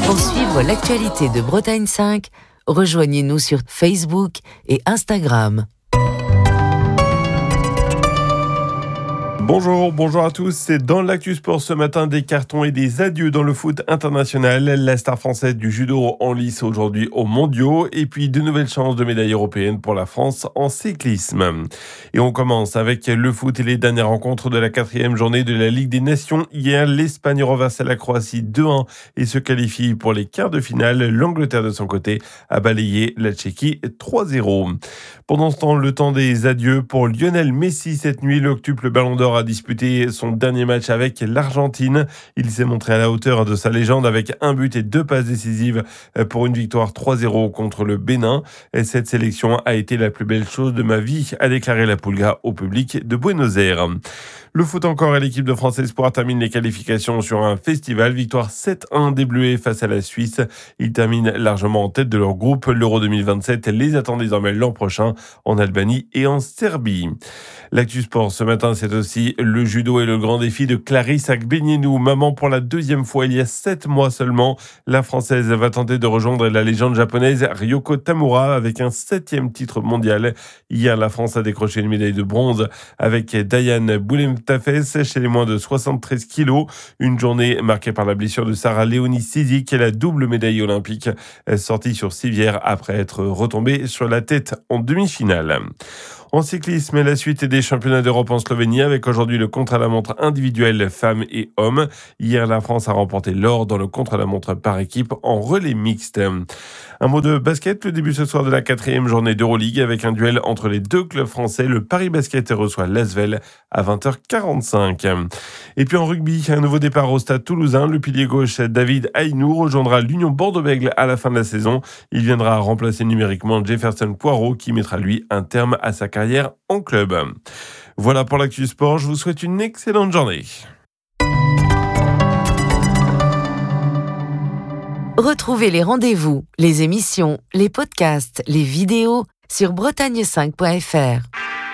Pour suivre l'actualité de Bretagne 5, rejoignez-nous sur Facebook et Instagram. Bonjour à tous. C'est dans l'Actu Sport ce matin des cartons et des adieux dans le foot international. La star française du judo en lice aujourd'hui aux mondiaux et puis de nouvelles chances de médailles européennes pour la France en cyclisme. Et on commence avec le foot et les dernières rencontres de la 4e journée de la Ligue des Nations. Hier, l'Espagne renverse la Croatie 2-1 et se qualifie pour les quarts de finale. L'Angleterre de son côté a balayé la Tchéquie 3-0. Pendant ce temps, le temps des adieux pour Lionel Messi cette nuit. L'octuple Ballon d'Or a disputé son dernier match avec l'Argentine. Il s'est montré à la hauteur de sa légende avec un but et 2 passes décisives pour une victoire 3-0 contre le Bénin. Et cette sélection a été la plus belle chose de ma vie, a déclaré la Pulga au public de Buenos Aires. Le foot encore, et l'équipe de France Espoir termine les qualifications sur un festival. Victoire 7-1 des Bleus face à la Suisse. Ils terminent largement en tête de leur groupe. L'Euro 2027 les attend désormais l'an prochain en Albanie et en Serbie. L'Actu Sport ce matin, c'est aussi le judo et le grand défi de Clarisse Agbenienou. Maman pour la 2e fois il y a 7 mois seulement. La Française va tenter de rejoindre la légende japonaise Ryoko Tamura avec un 7e titre mondial. Hier, la France a décroché une médaille de bronze avec Diane Boulemtafes chez les moins de 73 kilos. Une journée marquée par la blessure de Sarah Léonie Sidi, qui est la double médaille olympique, sortie sur civière après être retombée sur la tête en demi-finale. En cyclisme, la suite des championnats d'Europe en Slovénie avec aujourd'hui le contre-la-montre individuel femmes et hommes. Hier, la France a remporté l'or dans le contre-la-montre par équipe en relais mixte. Un mot de basket, le début ce soir de la 4e journée d'Euroleague avec un duel entre les deux clubs français. Le Paris Basket reçoit l'Asvel à 20h45. Et puis en rugby, un nouveau départ au Stade Toulousain. Le pilier gauche David Aynou rejoindra l'Union Bordeaux-Bègles à la fin de la saison. Il viendra remplacer numériquement Jefferson Poirot qui mettra lui un terme à sa carrière en club. Voilà pour l'Actu Sport, je vous souhaite une excellente journée. Retrouvez les rendez-vous, les émissions, les podcasts, les vidéos sur bretagne5.fr.